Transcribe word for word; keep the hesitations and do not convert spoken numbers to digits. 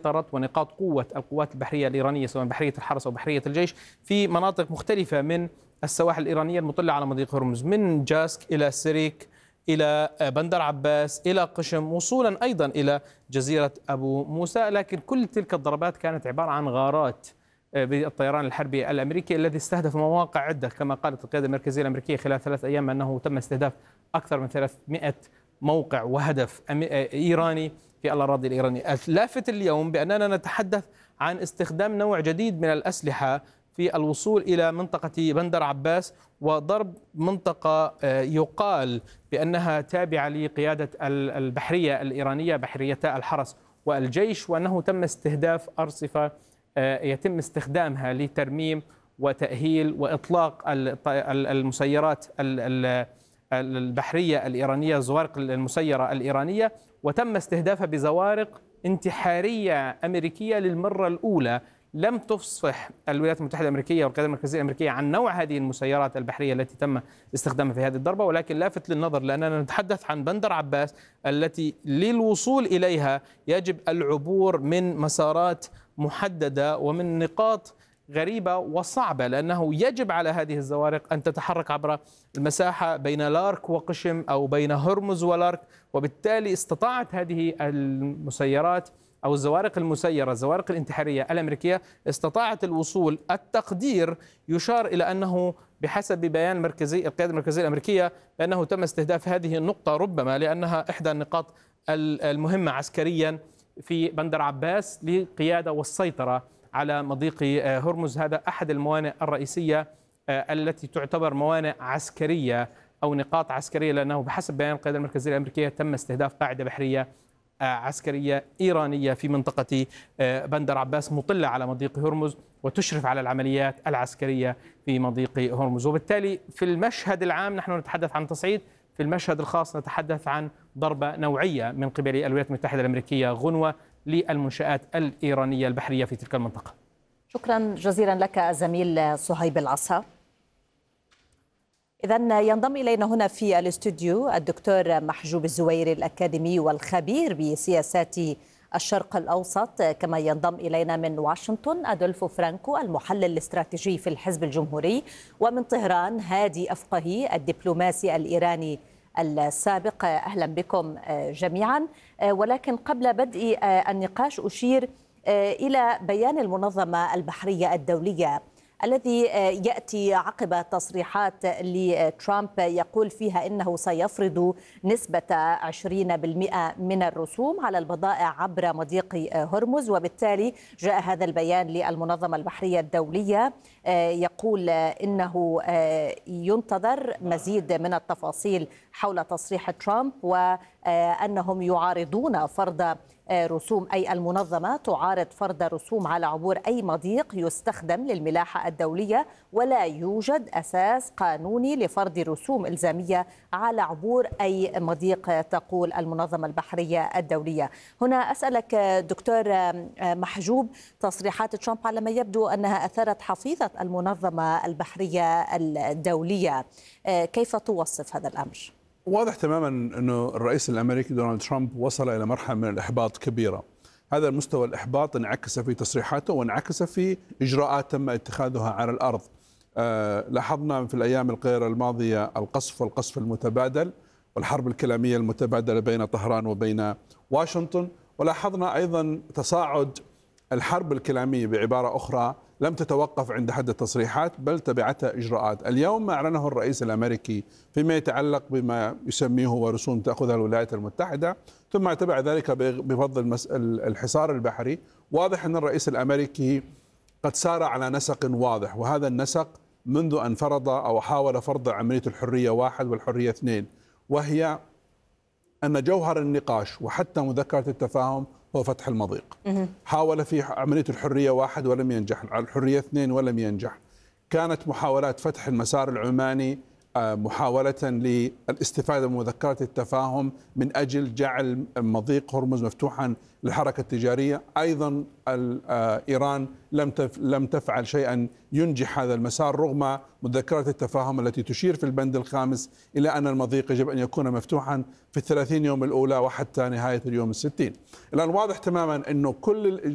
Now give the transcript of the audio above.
سيطرة ونقاط قوة القوات البحرية الإيرانية سواء بحرية الحرس أو بحرية الجيش في مناطق مختلفة من السواحل الإيرانية المطلة على مضيق هرمز، من جاسك إلى سريك إلى بندر عباس إلى قشم، وصولا أيضا إلى جزيرة أبو موسى. لكن كل تلك الضربات كانت عبارة عن غارات بالطيران الحربي الأمريكي الذي استهدف مواقع عدة، كما قالت القيادة المركزية الأمريكية خلال ثلاث أيام أنه تم استهداف أكثر من ثلاثمائة موقع وهدف إيراني في الأراضي الإيرانية. اللافت اليوم بأننا نتحدث عن استخدام نوع جديد من الأسلحة في الوصول إلى منطقة بندر عباس وضرب منطقة يقال بأنها تابعة لقيادة البحرية الإيرانية بحريتا الحرس والجيش، وأنه تم استهداف أرصفة يتم استخدامها لترميم وتأهيل وإطلاق المسيرات البحرية الإيرانية، الزوارق المسيرة الإيرانية، وتم استهدافها بزوارق انتحارية أمريكية للمرة الأولى. لم تفصح الولايات المتحدة الأمريكية والقيادة المركزية الأمريكية عن نوع هذه المسيرات البحرية التي تم استخدامها في هذه الضربة، ولكن لافت للنظر لأننا نتحدث عن بندر عباس التي للوصول إليها يجب العبور من مسارات محددة ومن نقاط غريبة وصعبة، لأنه يجب على هذه الزوارق أن تتحرك عبر المساحة بين لارك وقشم أو بين هرمز ولارك، وبالتالي استطاعت هذه المسيرات أو الزوارق المسيرة الزوارق الانتحارية الأمريكية استطاعت الوصول. التقدير يشار إلى أنه بحسب بيان مركزي القيادة المركزية الأمريكية بأنه تم استهداف هذه النقطة ربما لأنها إحدى النقاط المهمة عسكريا في بندر عباس للقيادة والسيطرة على مضيق هرمز. هذا أحد الموانئ الرئيسية التي تعتبر موانئ عسكرية أو نقاط عسكرية، لأنه بحسب بيان القيادة المركزية الأمريكية تم استهداف قاعدة بحرية عسكرية إيرانية في منطقة بندر عباس مطلة على مضيق هرمز وتشرف على العمليات العسكرية في مضيق هرمز. وبالتالي في المشهد العام نحن نتحدث عن تصعيد، في المشهد الخاص نتحدث عن ضربة نوعية من قبل الولايات المتحدة الأمريكية غنوة للمنشآت الإيرانية البحرية في تلك المنطقة. شكرا جزيلا لك زميل صهيب العصا. إذن ينضم إلينا هنا في الاستوديو الدكتور محجوب الزويري الأكاديمي والخبير بسياسات الشرق الأوسط، كما ينضم إلينا من واشنطن أدولفو فرانكو المحلل الاستراتيجي في الحزب الجمهوري، ومن طهران هادي أفقهي الدبلوماسي الإيراني السابق. أهلا بكم جميعا. ولكن قبل بدء النقاش أشير إلى بيان المنظمة البحرية الدولية الذي يأتي عقب تصريحات لترامب يقول فيها إنه سيفرض نسبة عشرين بالمئة من الرسوم على البضائع عبر مضيق هرمز. وبالتالي جاء هذا البيان للمنظمة البحرية الدولية يقول إنه ينتظر مزيد من التفاصيل حول تصريح ترامب، وأنهم يعارضون فرض رسوم، أي المنظمة تعارض فرض رسوم على عبور أي مضيق يستخدم للملاحة الدولية، ولا يوجد أساس قانوني لفرض رسوم إلزامية على عبور أي مضيق، تقول المنظمة البحرية الدولية. هنا أسألك دكتور محجوب، تصريحات ترامب على ما يبدو أنها أثارت حفيظة المنظمة البحرية الدولية، كيف توصف هذا الأمر؟ واضح تماما أنه الرئيس الأمريكي دونالد ترامب وصل إلى مرحلة من الإحباط كبيرة. هذا المستوى الإحباط انعكس في تصريحاته وانعكس في إجراءات تم اتخاذها على الأرض. أه لاحظنا في الأيام القليلة الماضية القصف والقصف المتبادل والحرب الكلامية المتبادلة بين طهران وبين واشنطن، ولاحظنا أيضا تصاعد الحرب الكلامية بعبارة أخرى لم تتوقف عند حد التصريحات بل تبعتها إجراءات. اليوم ما أعلنه الرئيس الأمريكي فيما يتعلق بما يسميه هو رسوم تأخذها الولايات المتحدة، ثم تبع ذلك بفضل الحصار البحري، واضح أن الرئيس الأمريكي قد سار على نسق واضح، وهذا النسق منذ أن فرض أو حاول فرض عملية الحرية واحد والحرية اثنين، وهي أن جوهر النقاش وحتى مذكرة التفاهم هو فتح المضيق. حاول في عملية الحرية واحد ولم ينجح، على الحرية اثنين ولم ينجح. كانت محاولات فتح المسار العماني محاولة للاستفادة من مذكرة التفاهم من أجل جعل مضيق هرمز مفتوحا للحركة التجارية. أيضا إيران لم لم تفعل شيئا ينجح هذا المسار رغم مذكرة التفاهم التي تشير في البند الخامس إلى أن المضيق يجب أن يكون مفتوحا في الثلاثين يوم الأولى وحتى نهاية اليوم الستين. الآن واضح تماما أنه كل